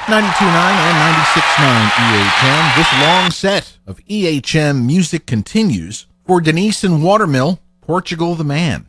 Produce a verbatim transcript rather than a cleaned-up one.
ninety-two point nine and ninety-six point nine E H M. This long set of E H M music continues for Denise and Watermill, Portugal the Man.